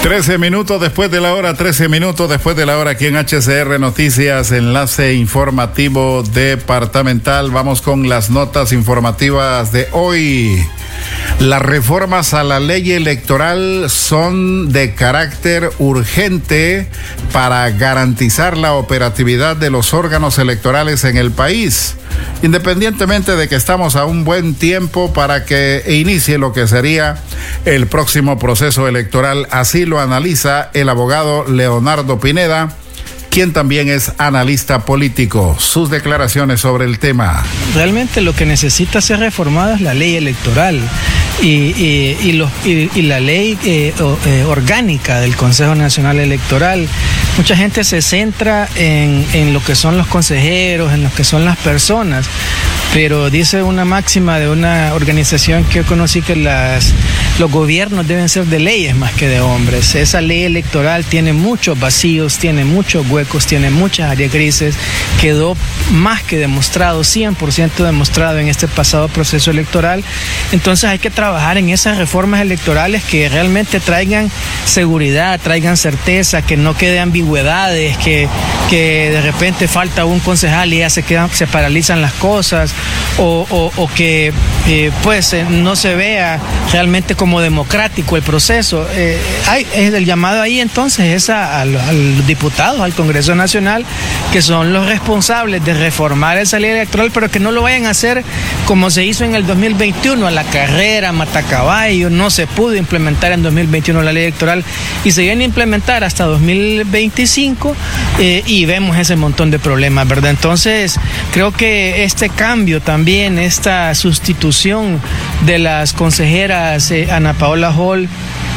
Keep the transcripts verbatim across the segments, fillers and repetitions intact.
trece minutos después de la hora, trece minutos después de la hora aquí en H C R Noticias, enlace informativo departamental. Vamos con las notas informativas de hoy. Las reformas a la ley electoral son de carácter urgente para garantizar la operatividad de los órganos electorales en el país, independientemente de que estamos a un buen tiempo para que inicie lo que sería el próximo proceso electoral. Así lo analiza el abogado Leonardo Pineda, quien también es analista político. Sus declaraciones sobre el tema. Realmente lo que necesita ser reformada es la ley electoral y, y, y, los, y, y la ley eh, eh, orgánica del Consejo Nacional Electoral. Mucha gente se centra en, en lo que son los consejeros, en lo que son las personas, pero dice una máxima de una organización que yo conocí que las, los gobiernos deben ser de leyes más que de hombres. Esa ley electoral tiene muchos vacíos, tiene muchos huecos, tiene muchas áreas grises, quedó más que demostrado, cien por ciento demostrado en este pasado proceso electoral. Entonces hay que trabajar en esas reformas electorales que realmente traigan seguridad, traigan certeza, que no quede ambigüedades, que, que de repente falta un concejal y ya se quedan, se paralizan las cosas, o, o, o que eh, pues eh, no se vea realmente como democrático el proceso. Eh, hay, es el llamado ahí entonces es a, a, los, a los diputados, al Congreso Nacional, que son los responsables de reformar esa ley electoral, pero que no lo vayan a hacer como se hizo en el dos mil veintiuno, a la carrera, matacaballo. No se pudo implementar en dos mil veintiuno la ley electoral y se viene a implementar hasta dos mil veinticinco eh, y vemos ese montón de problemas, ¿verdad? Entonces creo que este cambio también, esta sustitución de las consejeras eh, Ana Paola Hall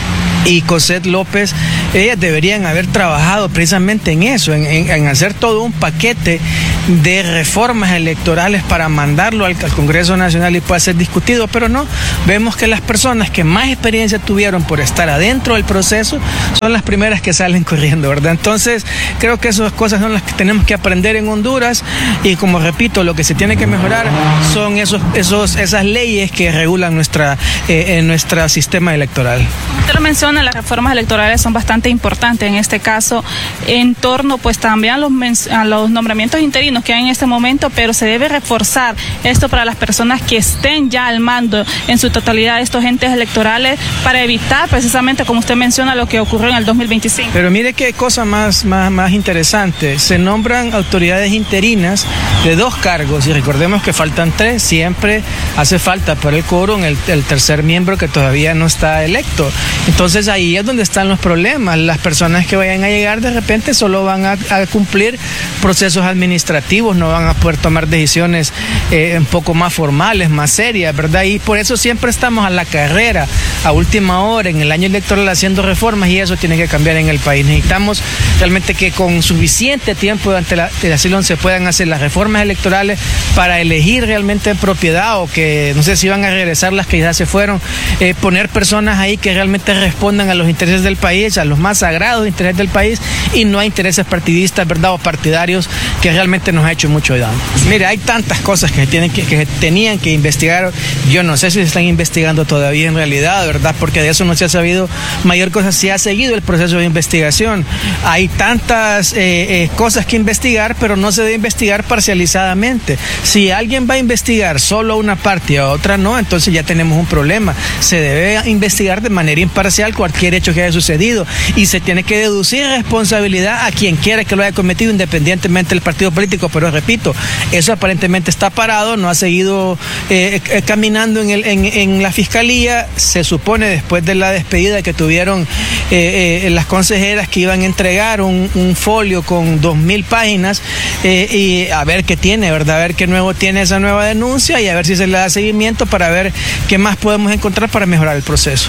y Cosette López, ellas deberían haber trabajado precisamente en eso, en, en, en hacer todo un paquete de reformas electorales para mandarlo al, al Congreso Nacional y pueda ser discutido, pero no, vemos que las personas que más experiencia tuvieron por estar adentro del proceso son las primeras que salen corriendo, ¿verdad? Entonces creo que esas cosas son las que tenemos que aprender en Honduras y, como repito, lo que se tiene que mejorar son esos, esos, esas leyes que regulan nuestra, eh, en nuestro sistema electoral. Usted lo menciona, las reformas electorales son bastante importantes en este caso, en torno pues también a los, a los nombramientos interinos que hay en este momento, pero se debe reforzar esto para las personas que estén ya al mando en su totalidad de estos entes electorales para evitar precisamente, como usted menciona, lo que ocurrió en el dos mil veinticinco. Pero mire qué cosa más, más, más interesante, se nombran autoridades interinas de dos cargos y recordemos que faltan tres, siempre hace falta para el quórum el, el tercer miembro que todavía no está electo. Entonces ahí es donde están los problemas. Las personas que vayan a llegar de repente solo van a, a cumplir procesos administrativos, no van a poder tomar decisiones eh, un poco más formales, más serias, ¿verdad? Y por eso siempre estamos a la carrera, a última hora, en el año electoral haciendo reformas, y eso tiene que cambiar en el país. Necesitamos realmente que con suficiente tiempo durante la legislación se puedan hacer las reformas electorales para elegir realmente en propiedad, o que no sé si van a regresar las que ya se fueron, eh, poner personas ahí que realmente respondan a los intereses del país, a los más sagrados intereses del país, y no a intereses partidistas, ¿verdad?, o partidarios, que realmente nos ha hecho mucho daño. Mire, hay tantas cosas que, tienen que, que tenían que investigar. Yo no sé si se están investigando todavía en realidad, ¿verdad?, porque de eso no se ha sabido mayor cosa. Se ha seguido el proceso de investigación. Hay tantas eh, eh, cosas que investigar, pero no se debe investigar parcializadamente. Si alguien va a investigar solo una parte y a otra no, entonces ya tenemos un problema. Se debe investigar de manera imparcial cualquier hecho que haya sucedido y se tiene que deducir responsabilidad a quien quiera que lo haya cometido, independientemente del partido político. Pero repito, eso aparentemente está parado, no ha seguido eh, eh, caminando en, el, en, en la fiscalía. Se supone, después de la despedida que tuvieron eh, eh, las consejeras, que iban a entregar un, un folio con dos mil páginas eh, y a ver qué tiene, ¿verdad? A ver qué nuevo tiene esa nueva denuncia y a ver si se le da seguimiento para ver qué más podemos encontrar para mejorar el proceso.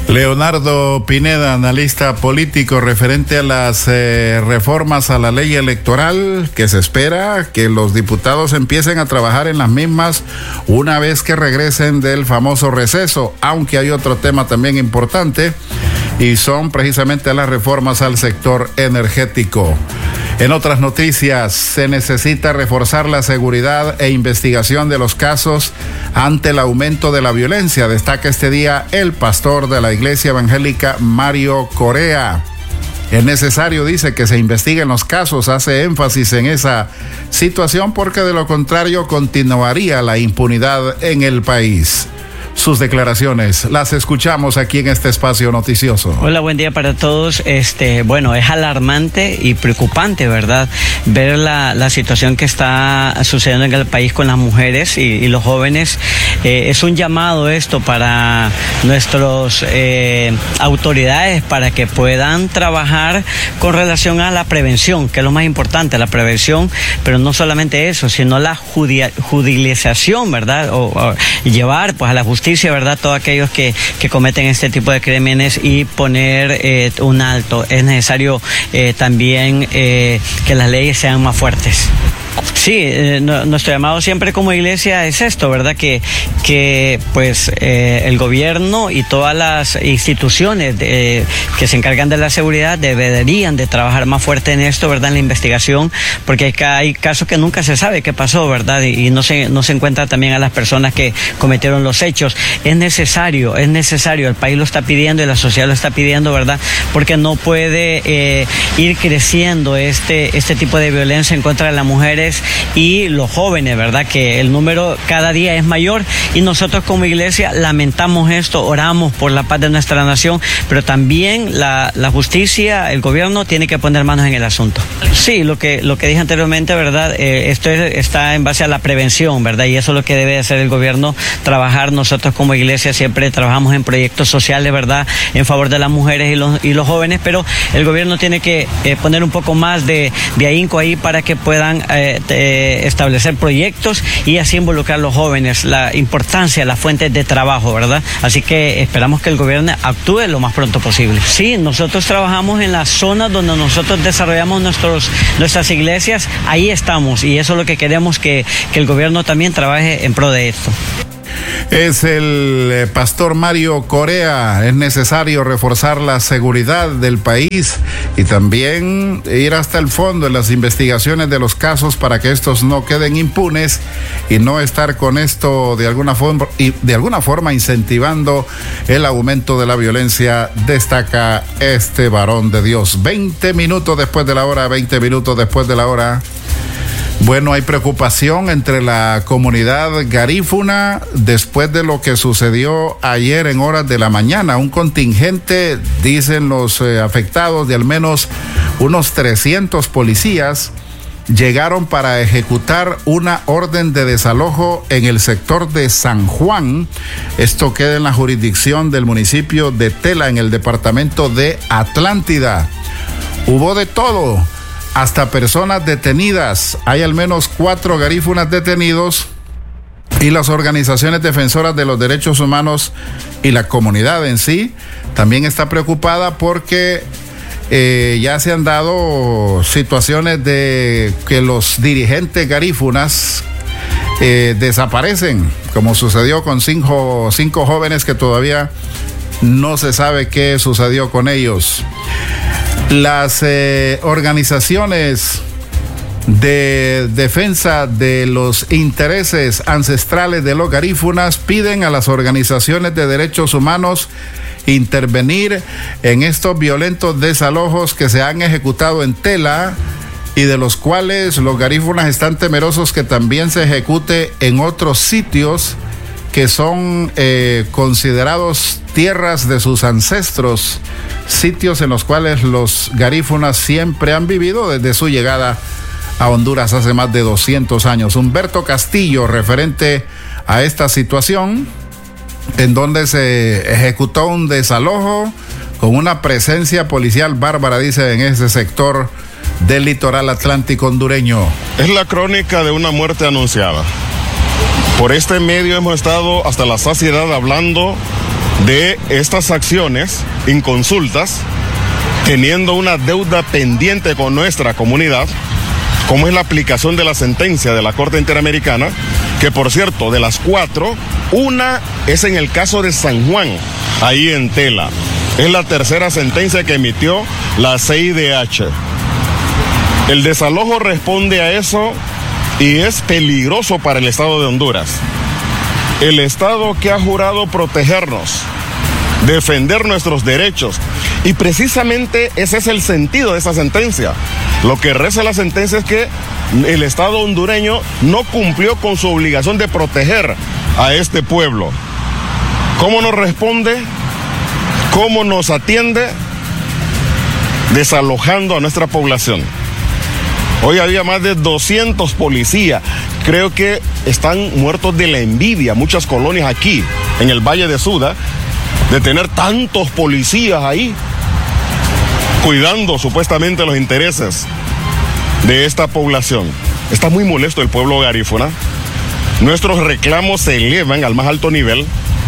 Leonardo Pineda, analista político, referente a las eh, reformas a la ley electoral, que se espera que los diputados empiecen a trabajar en las mismas una vez que regresen del famoso receso, aunque hay otro tema también importante y son precisamente las reformas al sector energético. En otras noticias, se necesita reforzar la seguridad e investigación de los casos ante el aumento de la violencia, destaca este día el pastor de la Iglesia Evangélica, Mario Corea. Es necesario, dice, que se investiguen los casos, hace énfasis en esa situación porque de lo contrario continuaría la impunidad en el país. Sus declaraciones las escuchamos aquí en este espacio noticioso. Hola, buen día para todos. Este, bueno, es alarmante y preocupante, ¿verdad? Ver la, la situación que está sucediendo en el país con las mujeres y, y los jóvenes. Eh, es un llamado esto para nuestras eh, autoridades para que puedan trabajar con relación a la prevención, que es lo más importante, la prevención, pero no solamente eso, sino la judia, judicialización, ¿verdad? O, o llevar pues a la justicia, ¿verdad?, todos aquellos que, que cometen este tipo de crímenes y poner eh, un alto. Es necesario eh, también eh, que las leyes sean más fuertes. Sí, eh, no, nuestro llamado siempre como iglesia es esto, ¿verdad? Que, que pues eh, el gobierno y todas las instituciones de, que se encargan de la seguridad deberían de trabajar más fuerte en esto, ¿verdad? En la investigación, porque hay, hay casos que nunca se sabe qué pasó, ¿verdad? Y, y no se, no se encuentra también a las personas que cometieron los hechos. Es necesario, es necesario, el país lo está pidiendo y la sociedad lo está pidiendo, ¿verdad? Porque no puede eh, ir creciendo este, este tipo de violencia en contra de las mujeres y los jóvenes, ¿verdad? Que el número cada día es mayor y nosotros como iglesia lamentamos esto, oramos por la paz de nuestra nación, pero también la, la justicia, el gobierno tiene que poner manos en el asunto. Sí, lo que, lo que dije anteriormente, ¿verdad? Eh, esto es, está en base a la prevención, ¿verdad? Y eso es lo que debe hacer el gobierno, trabajar. Nosotros como iglesia siempre trabajamos en proyectos sociales, ¿verdad? En favor de las mujeres y los, y los jóvenes, pero el gobierno tiene que eh, poner un poco más de, de ahínco ahí para que puedan eh, Eh, establecer proyectos y así involucrar a los jóvenes, la importancia de las fuentes de trabajo, ¿verdad? Así que esperamos que el gobierno actúe lo más pronto posible. Sí, nosotros trabajamos en las zonas donde nosotros desarrollamos nuestros, nuestras iglesias, ahí estamos y eso es lo que queremos, que, que el gobierno también trabaje en pro de esto. Es el pastor Mario Corea. Es necesario reforzar la seguridad del país y también ir hasta el fondo en las investigaciones de los casos para que estos no queden impunes y no estar con esto de alguna forma, y de alguna forma incentivando el aumento de la violencia, destaca este varón de Dios. veinte minutos después de la hora, veinte minutos después de la hora. Bueno, hay preocupación entre la comunidad garífuna después de lo que sucedió ayer en horas de la mañana. Un contingente, dicen los eh, afectados, de al menos unos trescientos policías llegaron para ejecutar una orden de desalojo en el sector de San Juan. Esto queda en la jurisdicción del municipio de Tela, en el departamento de Atlántida. Hubo de todo, hasta personas detenidas. Hay al menos cuatro garífunas detenidos y las organizaciones defensoras de los derechos humanos y la comunidad en sí también está preocupada porque eh, ya se han dado situaciones de que los dirigentes garífunas eh, desaparecen, como sucedió con cinco, cinco jóvenes que todavía no se sabe qué sucedió con ellos. Las eh, organizaciones de defensa de los intereses ancestrales de los garífunas piden a las organizaciones de derechos humanos intervenir en estos violentos desalojos que se han ejecutado en Tela y de los cuales los garífunas están temerosos que también se ejecute en otros sitios que son eh, considerados tierras de sus ancestros, sitios en los cuales los garífunas siempre han vivido desde su llegada a Honduras hace más de doscientos años. Humberto Castillo, referente a esta situación, en donde se ejecutó un desalojo con una presencia policial bárbara, dice, en ese sector del litoral atlántico hondureño. Es la crónica de una muerte anunciada. Por este medio hemos estado hasta la saciedad hablando de estas acciones inconsultas, teniendo una deuda pendiente con nuestra comunidad, como es la aplicación de la sentencia de la Corte Interamericana, que por cierto, de las cuatro, una es en el caso de San Juan, ahí en Tela. Es la tercera sentencia que emitió la C I D H. El desalojo responde a eso y es peligroso para el Estado de Honduras. El Estado que ha jurado protegernos, defender nuestros derechos, y precisamente ese es el sentido de esa sentencia. Lo que reza la sentencia es que el Estado hondureño no cumplió con su obligación de proteger a este pueblo. ¿Cómo nos responde? ¿Cómo nos atiende? Desalojando a nuestra población. Hoy había más de doscientos policías. Creo que están muertos de la envidia muchas colonias aquí, en el Valle de Suda, de tener tantos policías ahí, cuidando supuestamente los intereses de esta población. Está muy molesto el pueblo garífuna. Nuestros reclamos se elevan al más alto nivel.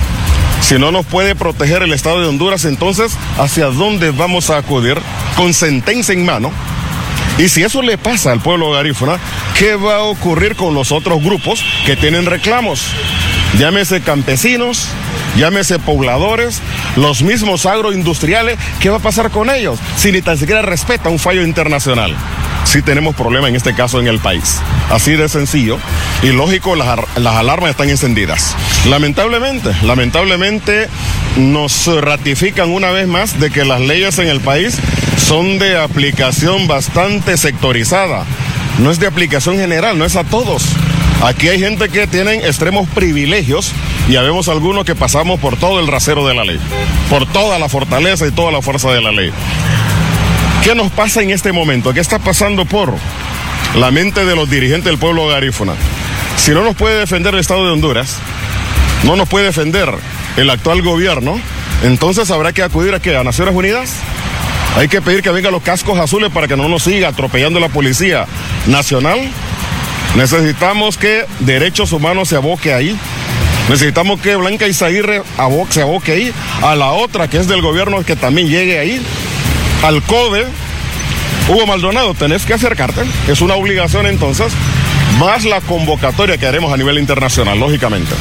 Si no nos puede proteger el Estado de Honduras, entonces, ¿hacia dónde vamos a acudir? Con sentencia en mano. Y si eso le pasa al pueblo garífuna, ¿qué va a ocurrir con los otros grupos que tienen reclamos? Llámese campesinos, llámese pobladores, los mismos agroindustriales. ¿Qué va a pasar con ellos si ni tan siquiera respeta un fallo internacional? Sí tenemos problema en este caso en el país. Así de sencillo. Y lógico, las, las alarmas están encendidas. Lamentablemente, lamentablemente nos ratifican una vez más de que las leyes en el país son de aplicación bastante sectorizada. No es de aplicación general, no es a todos. Aquí hay gente que tienen extremos privilegios y ya vemos algunos que pasamos por todo el rasero de la ley, por toda la fortaleza y toda la fuerza de la ley. ¿Qué nos pasa en este momento? ¿Qué está pasando por la mente de los dirigentes del pueblo garífuna? Si no nos puede defender el Estado de Honduras, no nos puede defender el actual gobierno, entonces habrá que acudir a ¿qué? ¿A Naciones Unidas? Hay que pedir que vengan los cascos azules para que no nos siga atropellando la Policía Nacional. Necesitamos que Derechos Humanos se aboque ahí. Necesitamos que Blanca Izaguirre se aboque ahí. A la otra que es del gobierno que también llegue ahí. Al CODE. Hugo Maldonado, tenés que acercarte. Es una obligación entonces. Más la convocatoria que haremos a nivel internacional, lógicamente.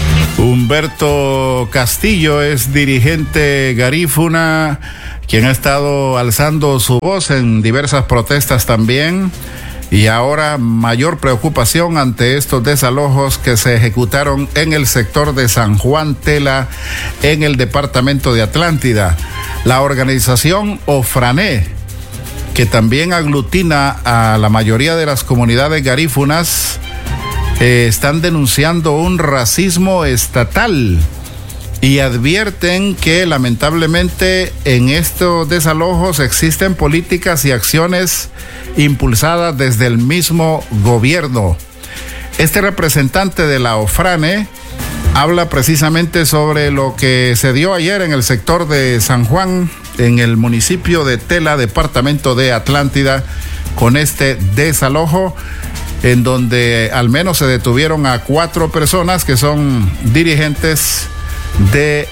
Humberto Castillo es dirigente garífuna, quien ha estado alzando su voz en diversas protestas también. Y ahora mayor preocupación ante estos desalojos que se ejecutaron en el sector de San Juan Tela, en el departamento de Atlántida. La organización OFRANE, que también aglutina a la mayoría de las comunidades garífunas, eh, están denunciando un racismo estatal y advierten que lamentablemente en estos desalojos existen políticas y acciones impulsadas desde el mismo gobierno. Este representante de la OFRANE habla precisamente sobre lo que se dio ayer en el sector de San Juan, en el municipio de Tela, departamento de Atlántida, con este desalojo, en donde al menos se detuvieron a cuatro personas que son dirigentes de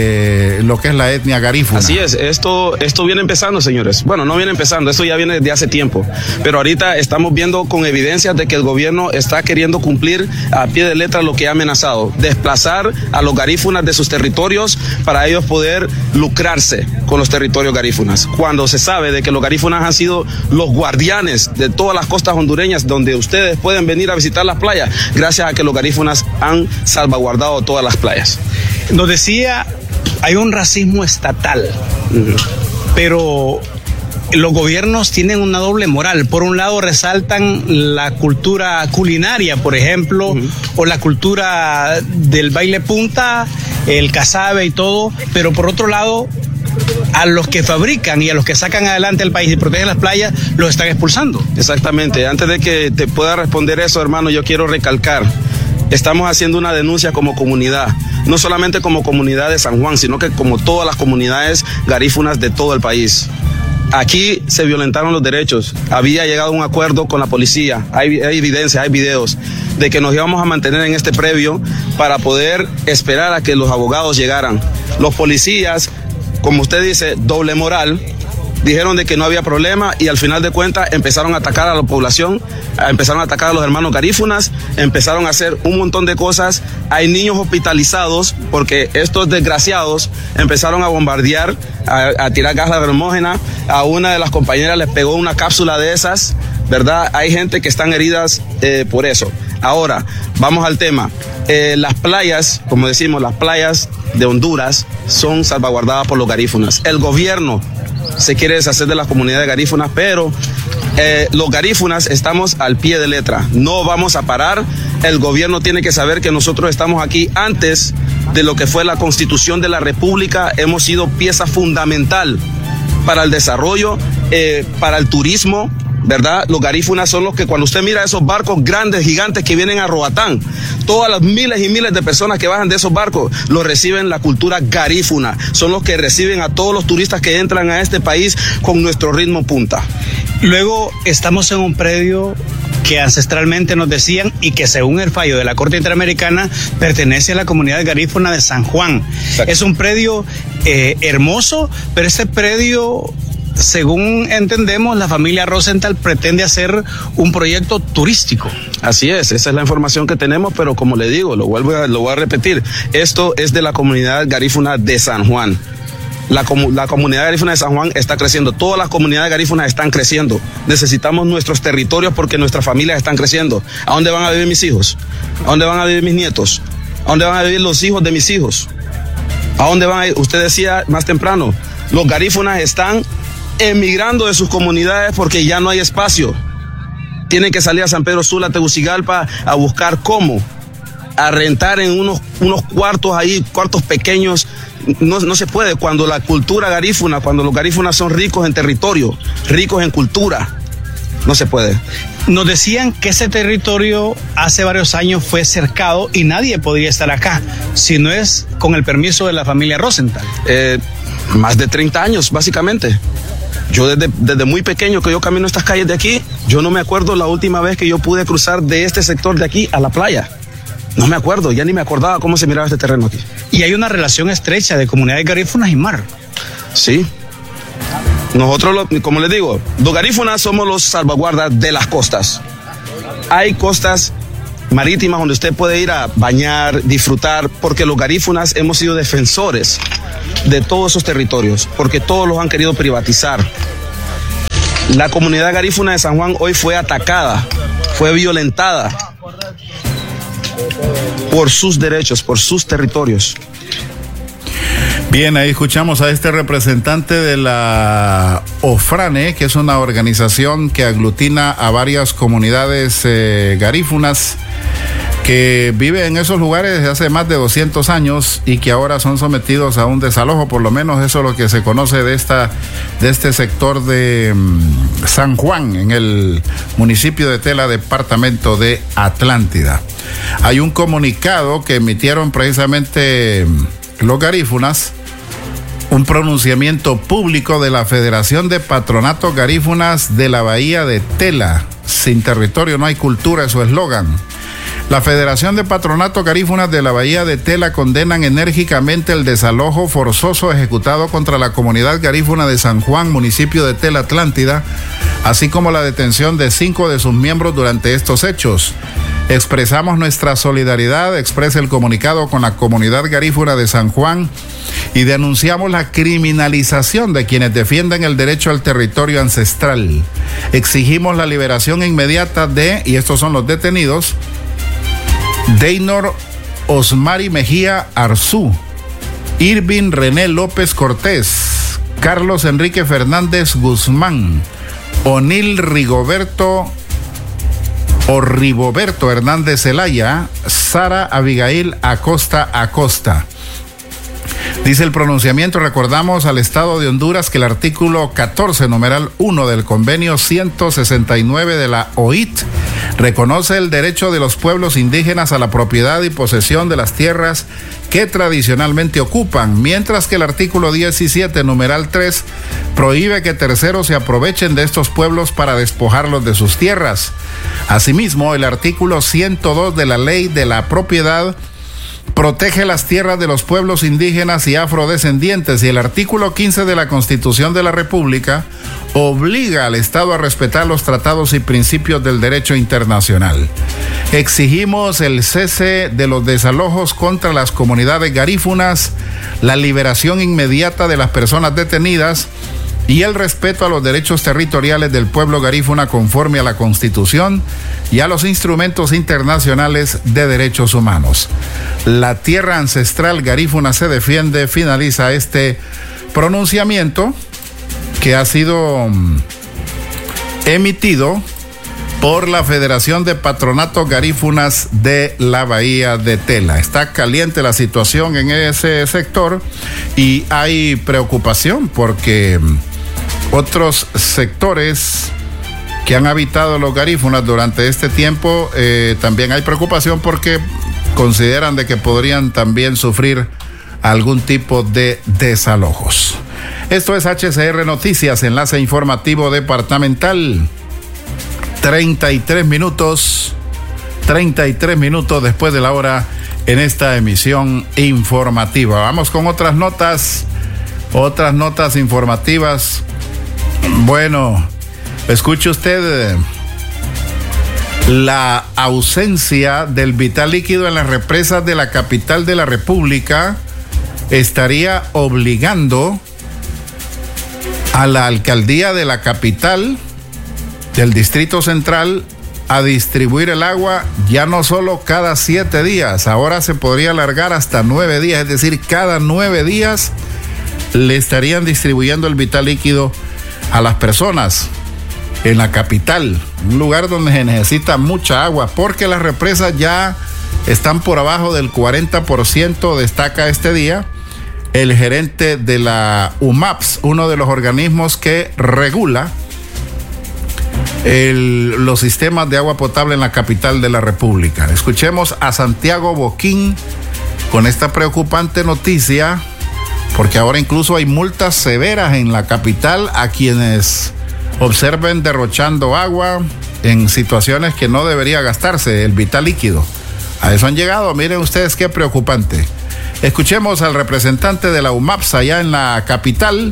eh, lo que es la etnia garífuna. Así es, esto, esto viene empezando, señores. Bueno, no viene empezando, esto ya viene desde hace tiempo, pero ahorita estamos viendo con evidencias de que el gobierno está queriendo cumplir a pie de letra lo que ha amenazado, desplazar a los garífunas de sus territorios para ellos poder lucrarse con los territorios garífunas, cuando se sabe de que los garífunas han sido los guardianes de todas las costas hondureñas, donde ustedes pueden venir a visitar las playas, gracias a que los garífunas han salvaguardado todas las playas. Nos decía, hay un racismo estatal, uh-huh. pero los gobiernos tienen una doble moral. Por un lado resaltan la cultura culinaria, por ejemplo, uh-huh. o la cultura del baile punta, el casabe y todo, pero por otro lado, a los que fabrican y a los que sacan adelante el país y protegen las playas, los están expulsando. Exactamente. Antes de que te pueda responder eso, hermano, yo quiero recalcar, estamos haciendo una denuncia como comunidad, no solamente como comunidad de San Juan, sino que como todas las comunidades garífunas de todo el país. Aquí se violentaron los derechos, había llegado a un acuerdo con la policía, hay, hay evidencia, hay videos de que nos íbamos a mantener en este previo para poder esperar a que los abogados llegaran. Los policías, como usted dice, doble moral, dijeron de que no había problema y al final de cuentas empezaron a atacar a la población, empezaron a atacar a los hermanos garífunas, empezaron a hacer un montón de cosas. Hay niños hospitalizados porque estos desgraciados empezaron a bombardear, a, a tirar gas lacrimógena. A una de las compañeras les pegó una cápsula de esas, ¿verdad? Hay gente que están heridas eh, por eso. Ahora, vamos al tema. Eh, las playas, como decimos, las playas de Honduras son salvaguardadas por los garífunas. El gobierno se quiere deshacer de las comunidades garífunas, pero eh, los garífunas estamos al pie de letra. No vamos a parar. El gobierno tiene que saber que nosotros estamos aquí antes de lo que fue la Constitución de la República. Hemos sido pieza fundamental para el desarrollo, eh, para el turismo, ¿verdad? Los garífunas son los que cuando usted mira esos barcos grandes, gigantes que vienen a Roatán, todas las miles y miles de personas que bajan de esos barcos, los reciben la cultura garífuna. Son los que reciben a todos los turistas que entran a este país con nuestro ritmo punta. Luego estamos en un predio que ancestralmente nos decían y que según el fallo de la Corte Interamericana pertenece a la comunidad garífuna de San Juan. Exacto. Es un predio eh, hermoso, pero este predio, según entendemos, la familia Rosenthal pretende hacer un proyecto turístico. Así es, esa es la información que tenemos, pero como le digo, lo vuelvo a, lo voy a repetir, esto es de la comunidad garífuna de San Juan. La, comu la comunidad garífuna de San Juan está creciendo, todas las comunidades garífunas están creciendo. Necesitamos nuestros territorios porque nuestras familias están creciendo. ¿A dónde van a vivir mis hijos? ¿A dónde van a vivir mis nietos? ¿A dónde van a vivir los hijos de mis hijos? ¿A dónde van a ir? Usted decía más temprano, los garífunas están emigrando de sus comunidades porque ya no hay espacio. Tienen que salir a San Pedro Sula, Tegucigalpa, a buscar cómo, a rentar en unos, unos cuartos ahí, cuartos pequeños. No, no se puede cuando la cultura garífuna, cuando los garífunas son ricos en territorio, ricos en cultura, no se puede. Nos decían que ese territorio hace varios años fue cercado y nadie podría estar acá si no es con el permiso de la familia Rosenthal. Eh, más de treinta años, básicamente. Yo desde, desde muy pequeño que yo camino estas calles de aquí, yo no me acuerdo la última vez que yo pude cruzar de este sector de aquí a la playa. No me acuerdo, ya ni me acordaba cómo se miraba este terreno aquí. Y hay una relación estrecha de comunidades garífunas y mar. Sí. Nosotros, como les digo, los garífunas somos los salvaguardas de las costas. Hay costas marítimas donde usted puede ir a bañar, disfrutar, porque los garífunas hemos sido defensores de todos esos territorios, porque todos los han querido privatizar. La comunidad garífuna de San Juan hoy fue atacada, fue violentada por sus derechos, por sus territorios. Bien, ahí escuchamos a este representante de la OFRANE, que es una organización que aglutina a varias comunidades eh, garífunas que viven en esos lugares desde hace más de doscientos años y que ahora son sometidos a un desalojo. Por lo menos eso es lo que se conoce de esta de este sector de um, San Juan, en el municipio de Tela, departamento de Atlántida. Hay un comunicado que emitieron precisamente los garífunas, un pronunciamiento público de la Federación de Patronatos Garífunas de la Bahía de Tela. Sin territorio no hay cultura, es su eslogan. La Federación de Patronatos Garífunas de la Bahía de Tela condenan enérgicamente el desalojo forzoso ejecutado contra la comunidad garífuna de San Juan, municipio de Tela, Atlántida, así como la detención de cinco de sus miembros durante estos hechos. Expresamos nuestra solidaridad, expresa el comunicado, con la comunidad garífuna de San Juan y denunciamos la criminalización de quienes defienden el derecho al territorio ancestral. Exigimos la liberación inmediata de, y estos son los detenidos, Deynor Osmari Mejía Arzú, Irvin René López Cortés, Carlos Enrique Fernández Guzmán, Onil Rigoberto o Rigoberto Hernández Zelaya, Sara Abigail Acosta Acosta. Dice el pronunciamiento: recordamos al Estado de Honduras que el artículo catorce, numeral uno del convenio ciento sesenta y nueve de la O I T reconoce el derecho de los pueblos indígenas a la propiedad y posesión de las tierras que tradicionalmente ocupan, mientras que el artículo diecisiete, numeral tres, prohíbe que terceros se aprovechen de estos pueblos para despojarlos de sus tierras. Asimismo, el artículo ciento dos de la Ley de la Propiedad protege las tierras de los pueblos indígenas y afrodescendientes, y el artículo quince de la Constitución de la República obliga al Estado a respetar los tratados y principios del derecho internacional. Exigimos el cese de los desalojos contra las comunidades garífunas, la liberación inmediata de las personas detenidas y el respeto a los derechos territoriales del pueblo garífuna conforme a la Constitución y a los instrumentos internacionales de derechos humanos. La tierra ancestral garífuna se defiende, finaliza este pronunciamiento que ha sido emitido por la Federación de Patronatos Garífunas de la Bahía de Tela. Está caliente la situación en ese sector y hay preocupación porque otros sectores que han habitado los garífunas durante este tiempo, eh, también hay preocupación porque consideran de que podrían también sufrir algún tipo de desalojos. Esto es H C R Noticias, enlace informativo departamental. treinta y tres minutos, treinta y tres minutos después de la hora en esta emisión informativa. Vamos con otras notas, otras notas informativas. Bueno, escuche usted, la ausencia del vital líquido en las represas de la capital de la República estaría obligando a la alcaldía de la capital del Distrito Central a distribuir el agua ya no solo cada siete días, ahora se podría alargar hasta nueve días, es decir, cada nueve días le estarían distribuyendo el vital líquido a las personas en la capital, un lugar donde se necesita mucha agua, porque las represas ya están por abajo del cuarenta por ciento, destaca este día el gerente de la U M A P S, uno de los organismos que regula el, los sistemas de agua potable en la capital de la República. Escuchemos a Santiago Boquín con esta preocupante noticia, porque ahora incluso hay multas severas en la capital a quienes observen derrochando agua en situaciones que no debería gastarse el vital líquido. A eso han llegado, miren ustedes qué preocupante. Escuchemos al representante de la U M A P S allá en la capital,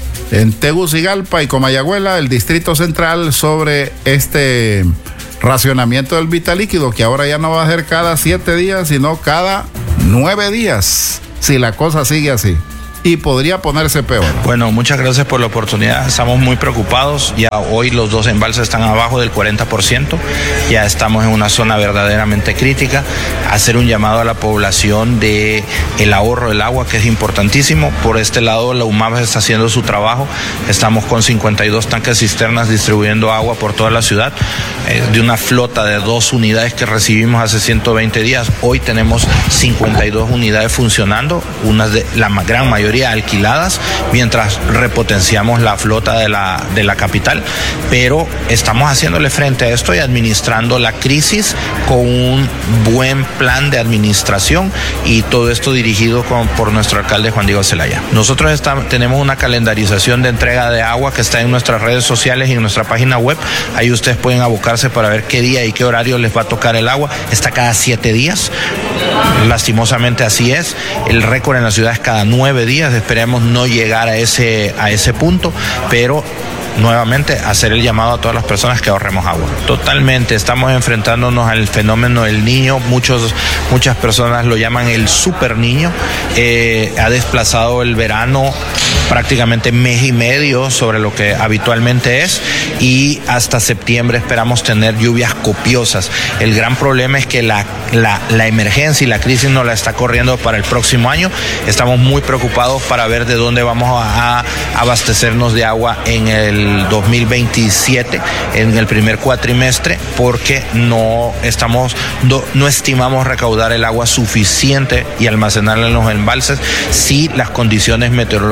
en Tegucigalpa y Comayagüela, el Distrito Central, sobre este racionamiento del vital líquido, que ahora ya no va a ser cada siete días, sino cada nueve días, si la cosa sigue así. Y podría ponerse peor. Bueno, muchas gracias por la oportunidad. Estamos muy preocupados. Ya hoy los dos embalses están abajo del cuarenta por ciento. Ya estamos en una zona verdaderamente crítica. Hacer un llamado a la población de el ahorro del agua, que es importantísimo. Por este lado, la U M A P S está haciendo su trabajo. Estamos con cincuenta y dos tanques cisternas distribuyendo agua por toda la ciudad. Eh, de una flota de dos unidades que recibimos hace ciento veinte días, hoy tenemos cincuenta y dos unidades funcionando, unas de la gran mayoría alquiladas, mientras repotenciamos la flota de la, de la capital, pero estamos haciéndole frente a esto y administrando la crisis con un buen plan de administración, y todo esto dirigido con, por nuestro alcalde Juan Diego Zelaya. Nosotros está, tenemos una calendarización de entrega de agua que está en nuestras redes sociales y en nuestra página web. Ahí ustedes pueden abocarse para ver qué día y qué horario les va a tocar el agua. Está cada siete días, lastimosamente así es. El récord en la ciudad es cada nueve días. Esperemos no llegar a ese, a ese punto, pero nuevamente hacer el llamado a todas las personas que ahorremos agua. Totalmente, estamos enfrentándonos al fenómeno del niño. Muchos, muchas personas lo llaman el super niño. Eh, ha desplazado el verano prácticamente mes y medio sobre lo que habitualmente es, y hasta septiembre esperamos tener lluvias copiosas. El gran problema es que la, la, la emergencia y la crisis nos la está corriendo para el próximo año. Estamos muy preocupados para ver de dónde vamos a, a abastecernos de agua en el dos mil veintisiete, en el primer cuatrimestre, porque no estamos, no, no estimamos recaudar el agua suficiente y almacenarla en los embalses si las condiciones meteorológicas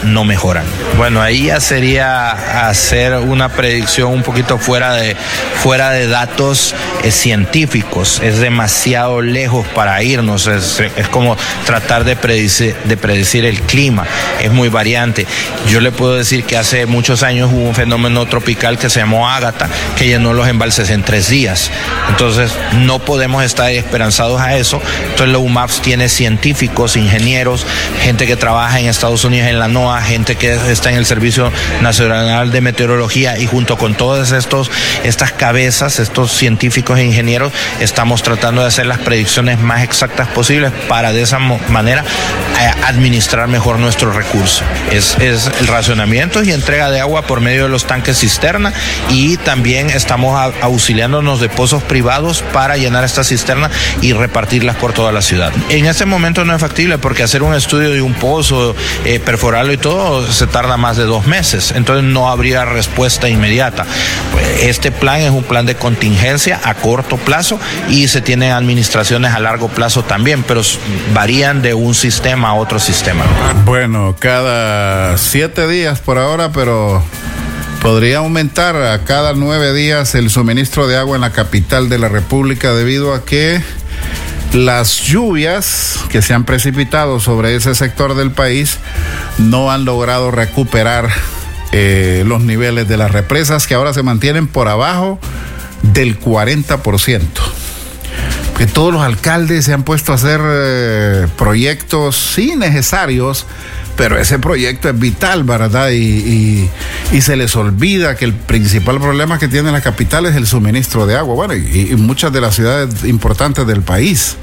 no mejoran. Bueno, ahí ya sería hacer una predicción un poquito fuera de, fuera de datos eh, científicos. Es demasiado lejos para irnos. Es, es como tratar de predecir, de predecir el clima. Es muy variante. Yo le puedo decir que hace muchos años hubo un fenómeno tropical que se llamó Ágata, que llenó los embalses en tres días. Entonces, no podemos estar esperanzados a eso. Entonces, la U M A P S tiene científicos, ingenieros, gente que trabaja en Estados Unidos en la NOAA, gente que está en el Servicio Nacional de Meteorología, y junto con todas estos, estas cabezas, estos científicos e ingenieros, estamos tratando de hacer las predicciones más exactas posibles para de esa manera eh, administrar mejor nuestros recursos. Es, es el racionamiento y entrega de agua por medio de los tanques cisterna, y también estamos a, auxiliándonos de pozos privados para llenar estas cisternas y repartirlas por toda la ciudad. En este momento no es factible porque hacer un estudio de un pozo, eh, perforarlo y todo, se tarda más de dos meses, entonces no habría respuesta inmediata. Este plan es un plan de contingencia a corto plazo y se tienen administraciones a largo plazo también, pero varían de un sistema a otro sistema. Bueno, cada siete días por ahora, pero podría aumentar a cada nueve días el suministro de agua en la capital de la República, debido a que las lluvias que se han precipitado sobre ese sector del país no han logrado recuperar eh, los niveles de las represas, que ahora se mantienen por abajo del cuarenta por ciento. Que todos los alcaldes se han puesto a hacer eh, proyectos, sí, necesarios, pero ese proyecto es vital, ¿verdad? Y, y, y se les olvida que el principal problema que tiene la capital es el suministro de agua, bueno, y, y muchas de las ciudades importantes del país.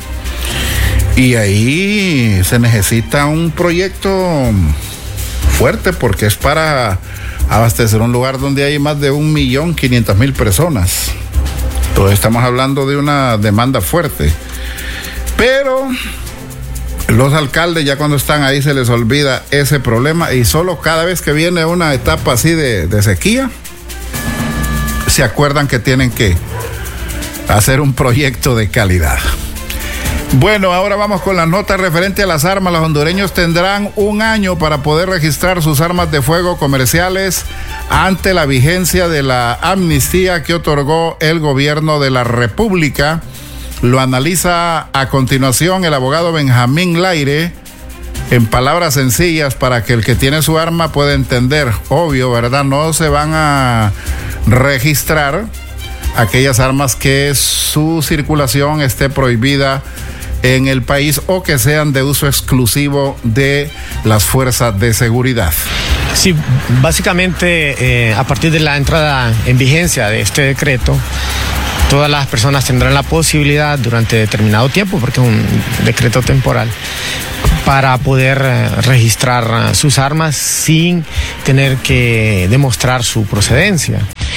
Y ahí se necesita un proyecto fuerte, porque es para abastecer un lugar donde hay más de un millón quinientas mil personas. Entonces estamos hablando de una demanda fuerte. Pero los alcaldes, ya cuando están ahí, se les olvida ese problema, y solo cada vez que viene una etapa así de, de sequía, se acuerdan que tienen que hacer un proyecto de calidad. Bueno, ahora vamos con las notas referente a las armas. Los hondureños tendrán un año para poder registrar sus armas de fuego comerciales ante la vigencia de la amnistía que otorgó el gobierno de la República. Lo analiza a continuación el abogado Benjamín Laire en palabras sencillas para que el que tiene su arma pueda entender. Obvio, ¿verdad? No se van a registrar aquellas armas que su circulación esté prohibida en el país o que sean de uso exclusivo de las fuerzas de seguridad. Sí, básicamente eh, a partir de la entrada en vigencia de este decreto, todas las personas tendrán la posibilidad durante determinado tiempo, porque es un decreto temporal, para poder eh, registrar uh, sus armas sin tener que demostrar su procedencia.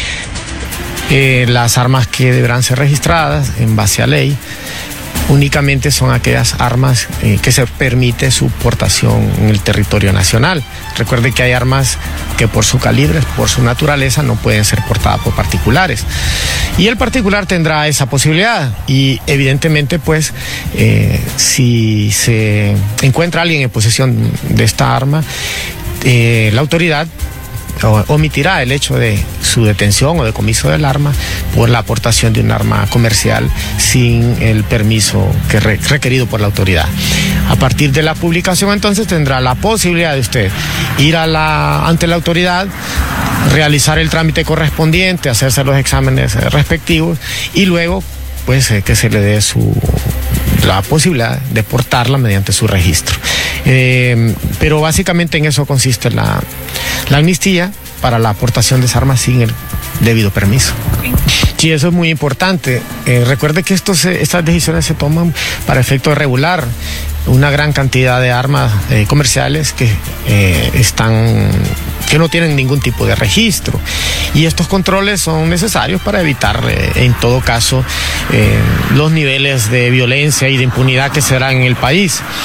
Eh, las armas que deberán ser registradas en base a ley únicamente son aquellas armas eh, que se permite su portación en el territorio nacional. Recuerde que hay armas que por su calibre, por su naturaleza, no pueden ser portadas por particulares. Y el particular tendrá esa posibilidad. Y evidentemente, pues, eh, si se encuentra alguien en posesión de esta arma, eh, la autoridad omitirá el hecho de su detención o decomiso del arma por la aportación de un arma comercial sin el permiso que re requerido por la autoridad. A partir de la publicación, entonces, tendrá la posibilidad de usted ir a la, ante la autoridad, realizar el trámite correspondiente, hacerse los exámenes respectivos y luego, pues, eh, que se le dé su la posibilidad de portarla mediante su registro. Eh, pero básicamente en eso consiste la, la amnistía para la aportación de armas sin el debido permiso. Sí, eso es muy importante. Eh, recuerde que estos, estas decisiones se toman para efecto de regular una gran cantidad de armas eh, comerciales que eh, están que no tienen ningún tipo de registro, y estos controles son necesarios para evitar eh, en todo caso eh, los niveles de violencia y de impunidad que se dan en el país.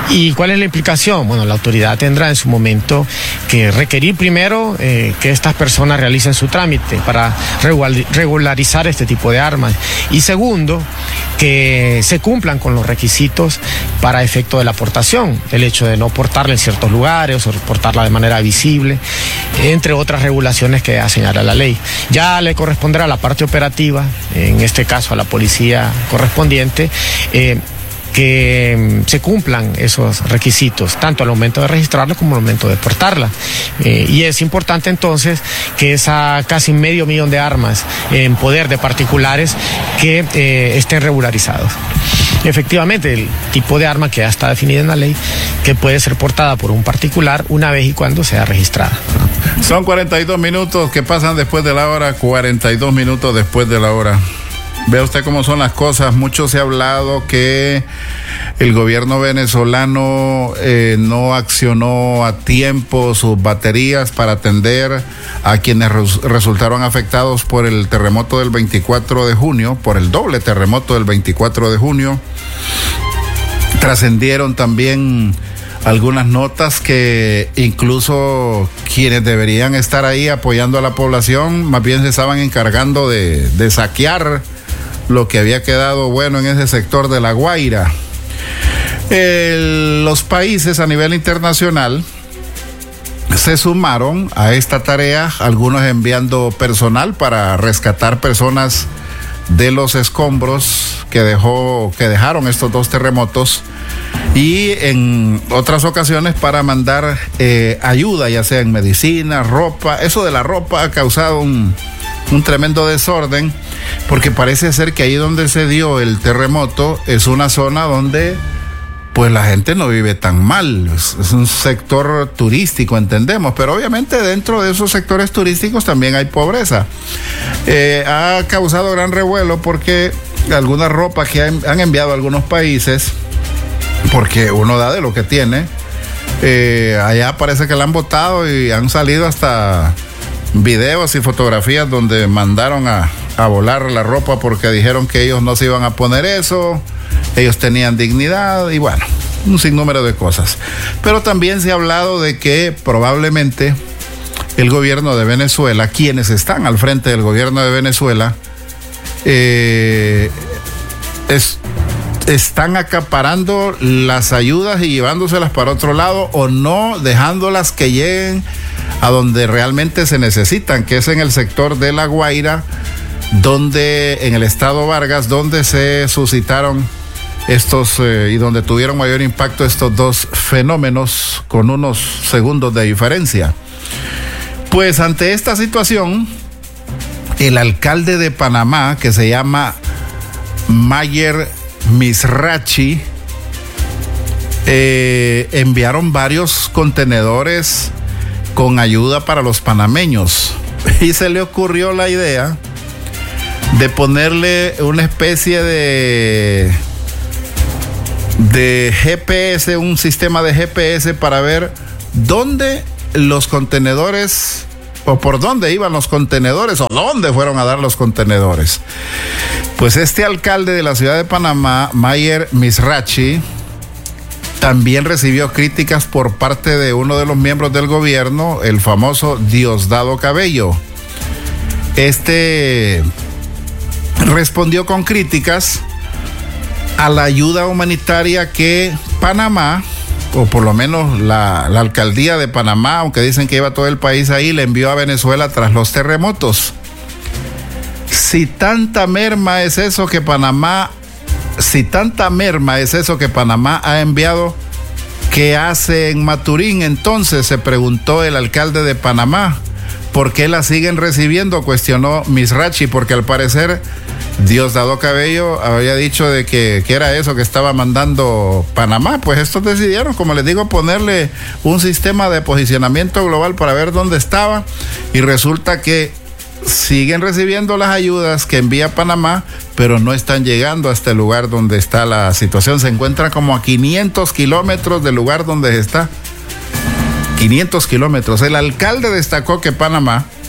¿Y cuál es la implicación? Bueno, la autoridad tendrá en su momento que requerir primero eh, que estas personas realicen su trámite para regularizar este tipo de armas. Y segundo, que se cumplan con los requisitos para efecto de la portación, el hecho de no portarla en ciertos lugares o portarla de manera visible, entre otras regulaciones que señala la ley. Ya le corresponderá a la parte operativa, en este caso a la policía correspondiente, eh, que se cumplan esos requisitos, tanto al momento de registrarla como al momento de portarla. Eh, y es importante entonces que esa casi medio millón de armas en poder de particulares que eh, estén regularizados. Efectivamente, el tipo de arma que ya está definida en la ley, que puede ser portada por un particular una vez y cuando sea registrada. Son cuarenta y dos minutos que pasan después de la hora, cuarenta y dos minutos después de la hora. Vea usted cómo son las cosas. Mucho se ha hablado que el gobierno venezolano eh, no accionó a tiempo sus baterías para atender a quienes res- resultaron afectados por el terremoto del veinticuatro de junio, por el doble terremoto del veinticuatro de junio. Trascendieron también algunas notas que incluso quienes deberían estar ahí apoyando a la población, más bien se estaban encargando de, de saquear lo que había quedado bueno en ese sector de La Guaira. El, los países a nivel internacional se sumaron a esta tarea, algunos enviando personal para rescatar personas de los escombros que dejó, que dejaron estos dos terremotos, y en otras ocasiones para mandar eh, ayuda, ya sea en medicina, ropa. Eso de la ropa ha causado un, un tremendo desorden, porque parece ser que ahí donde se dio el terremoto es una zona donde pues la gente no vive tan mal, es, es un sector turístico, entendemos, pero obviamente dentro de esos sectores turísticos también hay pobreza. Eh, ha causado gran revuelo porque alguna ropa que han, han enviado a algunos países, porque uno da de lo que tiene, eh, allá parece que la han botado y han salido hasta videos y fotografías donde mandaron a, a volar la ropa porque dijeron que ellos no se iban a poner eso, ellos tenían dignidad y bueno, un sinnúmero de cosas. Pero también se ha hablado de que probablemente el gobierno de Venezuela, quienes están al frente del gobierno de Venezuela, eh, es, están acaparando las ayudas y llevándoselas para otro lado, o no dejándolas que lleguen a donde realmente se necesitan, que es en el sector de La Guaira, donde en el estado Vargas, donde se suscitaron estos eh, y donde tuvieron mayor impacto estos dos fenómenos con unos segundos de diferencia. Pues ante esta situación, el alcalde de Panamá, que se llama Mayer Mizrachi, eh, enviaron varios contenedores con ayuda para los panameños, y se le ocurrió la idea de ponerle una especie de de G P S, un sistema de G P S para ver dónde los contenedores, o por dónde iban los contenedores, o dónde fueron a dar los contenedores. Pues este alcalde de la ciudad de Panamá, Mayer Mizrachi, también recibió críticas por parte de uno de los miembros del gobierno, el famoso Diosdado Cabello. Este respondió con críticas a la ayuda humanitaria que Panamá, o por lo menos la, la alcaldía de Panamá, aunque dicen que iba todo el país ahí, le envió a Venezuela tras los terremotos. Si tanta merma es eso que Panamá, si tanta merma es eso que Panamá ha enviado, ¿qué hace en Maturín? Entonces, se preguntó el alcalde de Panamá. ¿Por qué la siguen recibiendo?, cuestionó Mizrachi, porque al parecer Diosdado Cabello había dicho de que, que era eso que estaba mandando Panamá. Pues estos decidieron, como les digo, ponerle un sistema de posicionamiento global para ver dónde estaba, y resulta que siguen recibiendo las ayudas que envía Panamá, pero no están llegando hasta el lugar donde está la situación. Se encuentran como a quinientos kilómetros del lugar donde está. quinientos kilómetros. El alcalde destacó que Panamá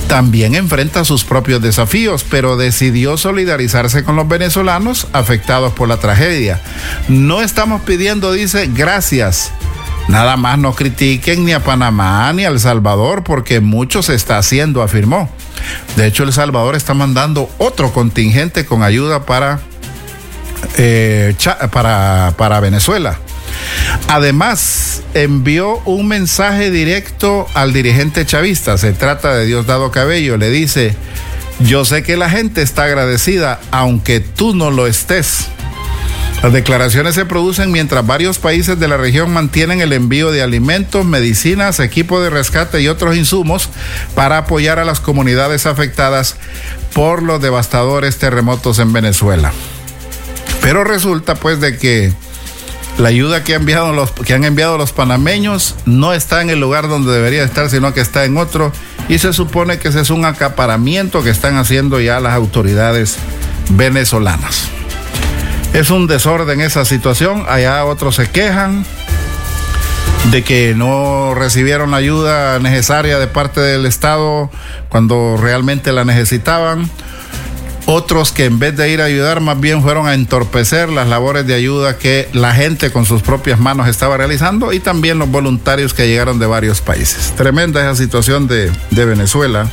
también enfrenta sus propios desafíos, pero decidió solidarizarse con los venezolanos afectados por la tragedia. No estamos pidiendo, dice, gracias. Nada más no critiquen ni a Panamá ni a El Salvador, porque mucho se está haciendo, afirmó. De hecho, El Salvador está mandando otro contingente con ayuda para, eh, para, para Venezuela. Además, envió un mensaje directo al dirigente chavista. Se trata de Diosdado Cabello. Le dice: yo sé que la gente está agradecida, aunque tú no lo estés. Las declaraciones se producen mientras varios países de la región mantienen el envío de alimentos, medicinas, equipo de rescate y otros insumos para apoyar a las comunidades afectadas por los devastadores terremotos en Venezuela. Pero resulta pues de que la ayuda que han enviado los, que han enviado los panameños no está en el lugar donde debería estar, sino que está en otro, y se supone que ese es un acaparamiento que están haciendo ya las autoridades venezolanas. Es un desorden esa situación. Allá otros se quejan de que no recibieron la ayuda necesaria de parte del Estado cuando realmente la necesitaban. Otros que en vez de ir a ayudar, más bien fueron a entorpecer las labores de ayuda que la gente con sus propias manos estaba realizando, y también los voluntarios que llegaron de varios países. Tremenda esa situación de, de Venezuela.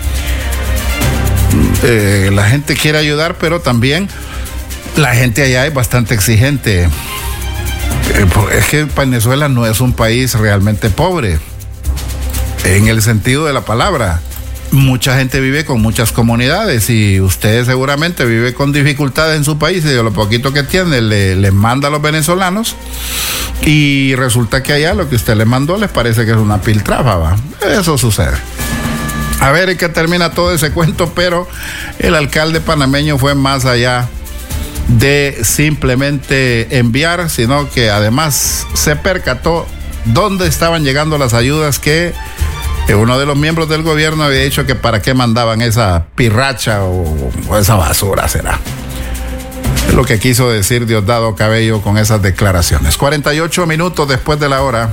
Eh, la gente quiere ayudar, pero también la gente allá es bastante exigente. Eh, es que Venezuela no es un país realmente pobre, en el sentido de la palabra. Mucha gente vive con muchas comunidades, y usted seguramente vive con dificultades en su país, y de lo poquito que tiene le, le manda a los venezolanos, y resulta que allá lo que usted le mandó les parece que es una piltrafa, ¿va? Eso sucede. A ver en qué termina todo ese cuento, pero el alcalde panameño fue más allá de simplemente enviar, sino que además se percató dónde estaban llegando las ayudas que uno de los miembros del gobierno había dicho que para qué mandaban esa pirracha o, o esa basura, será. Es lo que quiso decir Diosdado Cabello con esas declaraciones. cuarenta y ocho minutos después de la hora.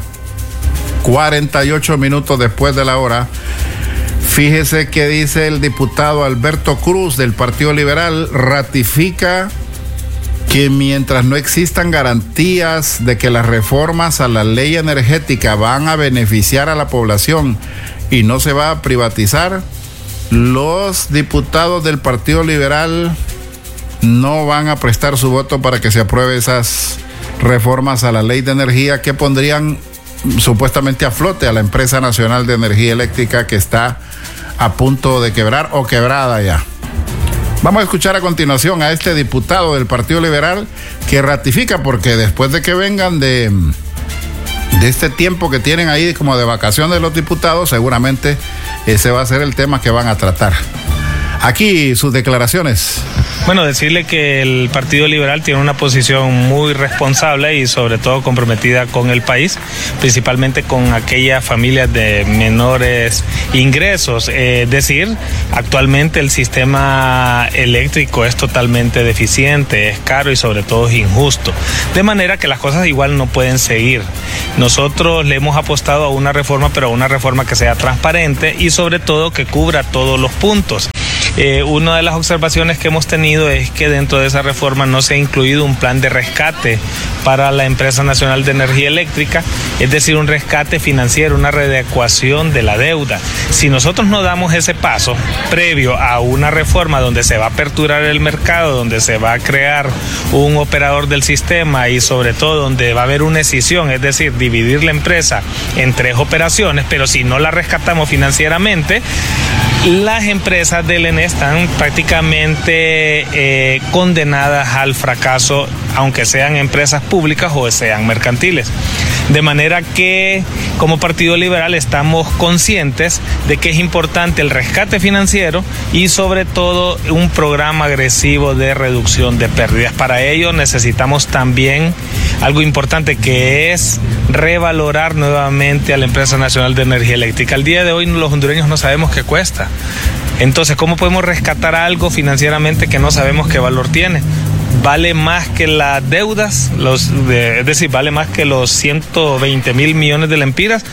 cuarenta y ocho minutos después de la hora. Fíjese que dice el diputado Alberto Cruz del Partido Liberal, ratifica que mientras no existan garantías de que las reformas a la ley energética van a beneficiar a la población y no se va a privatizar, los diputados del Partido Liberal no van a prestar su voto para que se apruebe esas reformas a la ley de energía que pondrían supuestamente a flote a la empresa nacional de energía eléctrica, que está a punto de quebrar o quebrada ya. Vamos a escuchar a continuación a este diputado del Partido Liberal que ratifica, porque después de que vengan de, de este tiempo que tienen ahí como de vacaciones los diputados, seguramente ese va a ser el tema que van a tratar. Aquí sus declaraciones. Bueno, decirle que el Partido Liberal tiene una posición muy responsable y sobre todo comprometida con el país, principalmente con aquellas familias de menores ingresos. Es eh, decir, actualmente el sistema eléctrico es totalmente deficiente, es caro y sobre todo es injusto. De manera que las cosas igual no pueden seguir. Nosotros le hemos apostado a una reforma, pero a una reforma que sea transparente y sobre todo que cubra todos los puntos. Eh, una de las observaciones que hemos tenido es que dentro de esa reforma no se ha incluido un plan de rescate para la Empresa Nacional de Energía Eléctrica, es decir, un rescate financiero, una readecuación de la deuda. Si nosotros no damos ese paso previo a una reforma donde se va a aperturar el mercado, donde se va a crear un operador del sistema y sobre todo donde va a haber una escisión, es decir, dividir la empresa en tres operaciones, pero si no la rescatamos financieramente, las empresas del E N E están prácticamente eh, condenadas al fracaso, aunque sean empresas públicas o sean mercantiles. De manera que como Partido Liberal estamos conscientes de que es importante el rescate financiero y sobre todo un programa agresivo de reducción de pérdidas. Para ello necesitamos también algo importante, que es revalorar nuevamente a la Empresa Nacional de Energía Eléctrica. Al día de hoy los hondureños no sabemos qué cuesta. Entonces, ¿cómo podemos rescatar algo financieramente que no sabemos qué valor tiene? Vale más que las deudas, los, de, es decir, vale más que los ciento veinte mil millones de lempiras,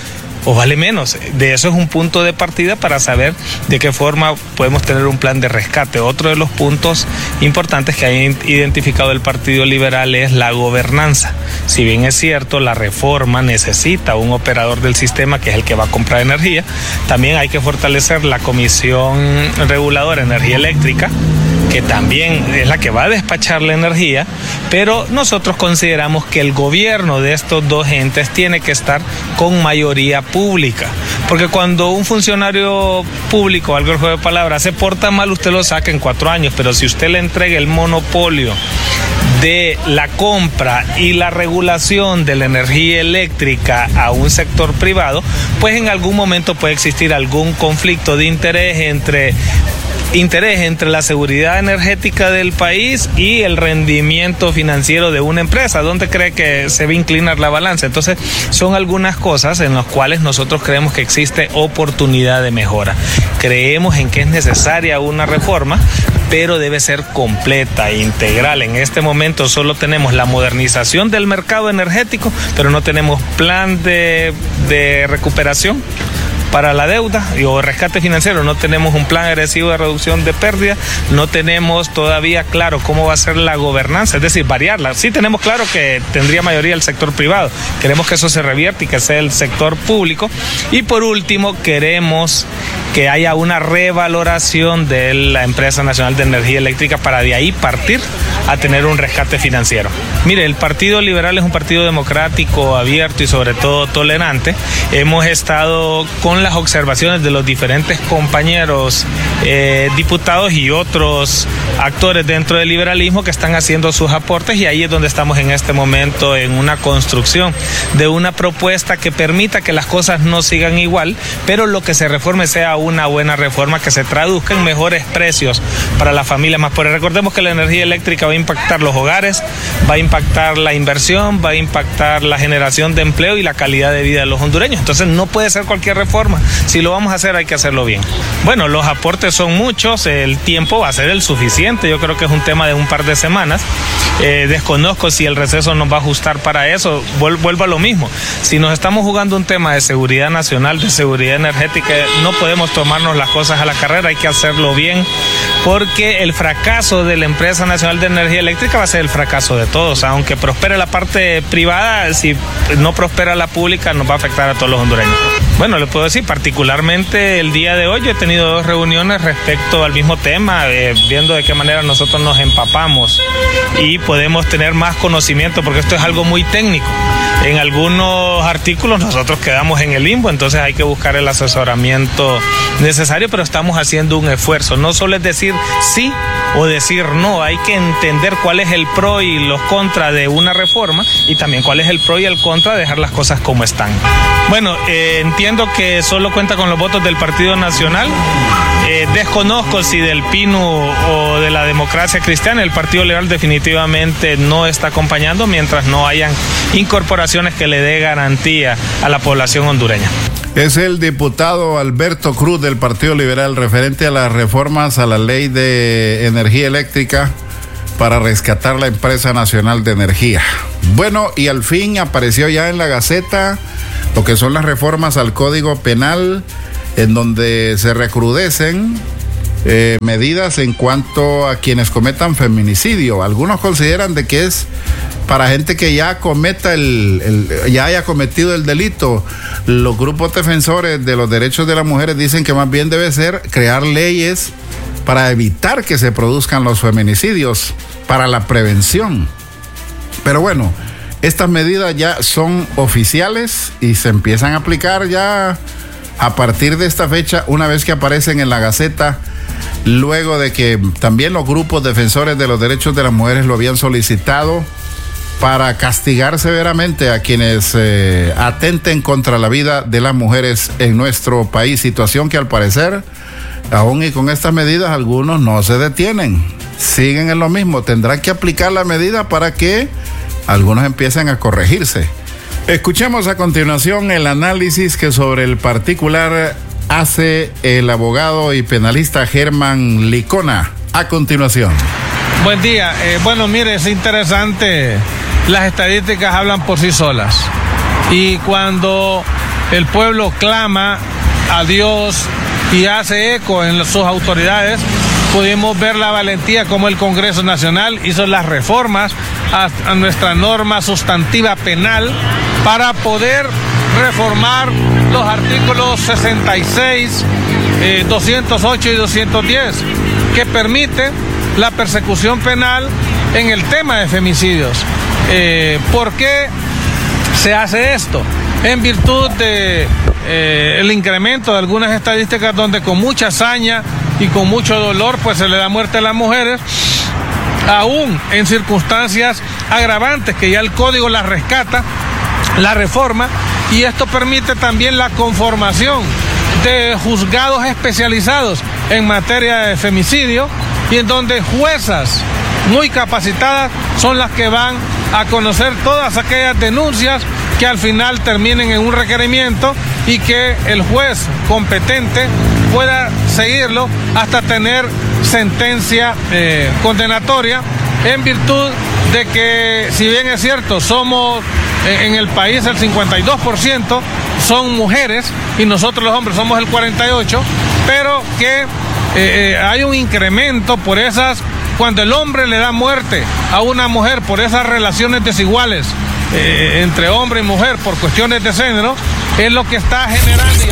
o vale menos. De eso es un punto de partida para saber de qué forma podemos tener un plan de rescate. Otro de los puntos importantes que ha identificado el Partido Liberal es la gobernanza. Si bien es cierto, la reforma necesita un operador del sistema que es el que va a comprar energía, también hay que fortalecer la Comisión Reguladora de Energía Eléctrica, que también es la que va a despachar la energía, pero nosotros consideramos que el gobierno de estos dos entes tiene que estar con mayoría pública, porque cuando un funcionario público, algo el juego de palabras, se porta mal, usted lo saca en cuatro años, pero si usted le entrega el monopolio de la compra y la regulación de la energía eléctrica a un sector privado, pues en algún momento puede existir algún conflicto de interés entre interés entre la seguridad energética del país y el rendimiento financiero de una empresa. ¿Dónde cree que se va a inclinar la balanza? Entonces, son algunas cosas en las cuales nosotros creemos que existe oportunidad de mejora. Creemos en que es necesaria una reforma, pero debe ser completa e integral. En este momento solo tenemos la modernización del mercado energético, pero no tenemos plan de, de recuperación para la deuda o rescate financiero, no tenemos un plan agresivo de reducción de pérdidas, no tenemos todavía claro cómo va a ser la gobernanza, es decir, variarla. Sí tenemos claro que tendría mayoría el sector privado, queremos que eso se revierta y que sea el sector público. Y por último, queremos que haya una revaloración de la Empresa Nacional de Energía Eléctrica para de ahí partir a tener un rescate financiero. Mire, el Partido Liberal es un partido democrático, abierto y sobre todo tolerante. Hemos estado con las observaciones de los diferentes compañeros eh, diputados y otros actores dentro del liberalismo que están haciendo sus aportes, y ahí es donde estamos en este momento, en una construcción de una propuesta que permita que las cosas no sigan igual, pero lo que se reforme sea una buena reforma que se traduzca en mejores precios para las familias más pobres. Recordemos que la energía eléctrica va a impactar los hogares, va a impactar la inversión, va a impactar la generación de empleo y la calidad de vida de los hondureños. Entonces no puede ser cualquier reforma. Si lo vamos a hacer, hay que hacerlo bien. Bueno, los aportes son muchos, el tiempo va a ser el suficiente. Yo creo que es un tema de un par de semanas. Eh, desconozco si el receso nos va a ajustar para eso. Vuelvo a lo mismo. Si nos estamos jugando un tema de seguridad nacional, de seguridad energética, no podemos tomarnos las cosas a la carrera, hay que hacerlo bien, porque el fracaso de la Empresa Nacional de Energía Eléctrica va a ser el fracaso de todos. Aunque prospere la parte privada, si no prospera la pública, nos va a afectar a todos los hondureños. Bueno, le puedo decir, particularmente el día de hoy yo he tenido dos reuniones respecto al mismo tema, eh, viendo de qué manera nosotros nos empapamos y podemos tener más conocimiento, porque esto es algo muy técnico. En algunos artículos nosotros quedamos en el limbo, entonces hay que buscar el asesoramiento necesario, pero estamos haciendo un esfuerzo. No solo es decir sí o decir no, hay que entender cuál es el pro y los contra de una reforma, y también cuál es el pro y el contra de dejar las cosas como están. Bueno, eh, entiendo que solo cuenta con los votos del Partido Nacional. Eh, desconozco si del P I N U o de la Democracia Cristiana. El Partido Liberal definitivamente no está acompañando mientras no hayan incorporaciones que le dé garantía a la población hondureña. Es el diputado Alberto Cruz del Partido Liberal referente a las reformas a la ley de energía eléctrica para rescatar la Empresa Nacional de Energía. Bueno, y al fin apareció ya en la Gaceta lo que son las reformas al Código Penal, en donde se recrudecen eh, medidas en cuanto a quienes cometan feminicidio. Algunos consideran de que es para gente que ya cometa el, el ya haya cometido el delito. Los grupos defensores de los derechos de las mujeres dicen que más bien debe ser crear leyes para evitar que se produzcan los feminicidios, para la prevención. Pero bueno, estas medidas ya son oficiales y se empiezan a aplicar ya a partir de esta fecha, una vez que aparecen en la Gaceta, luego de que también los grupos defensores de los derechos de las mujeres lo habían solicitado para castigar severamente a quienes eh, atenten contra la vida de las mujeres en nuestro país. Situación que al parecer, aún y con estas medidas, algunos no se detienen, siguen en lo mismo. Tendrán que aplicar la medida para que algunos empiecen a corregirse. Escuchemos a continuación el análisis que sobre el particular hace el abogado y penalista Germán Licona. A continuación. Buen día. Eh, bueno, mire, es interesante. Las estadísticas hablan por sí solas. Y cuando el pueblo clama a Dios y hace eco en sus autoridades. Pudimos ver la valentía como el Congreso Nacional hizo las reformas a, a nuestra norma sustantiva penal para poder reformar los artículos sesenta y seis, eh, doscientos ocho y doscientos diez, que permite la persecución penal en el tema de femicidios. Eh, ¿Por qué se hace esto? En virtud de eh, el incremento de algunas estadísticas donde con mucha hazaña y con mucho dolor pues se le da muerte a las mujeres, aún en circunstancias agravantes que ya el código las rescata, la reforma, y esto permite también la conformación de juzgados especializados en materia de femicidio y en donde juezas muy capacitadas son las que van a conocer todas aquellas denuncias que al final terminen en un requerimiento y que el juez competente pueda seguirlo hasta tener sentencia eh, condenatoria, en virtud de que, si bien es cierto, somos eh, en el país el cincuenta y dos por ciento son mujeres y nosotros los hombres somos el cuarenta y ocho por ciento, pero que eh, eh, hay un incremento por esas, cuando el hombre le da muerte a una mujer por esas relaciones desiguales eh, entre hombre y mujer por cuestiones de género, es lo que está generando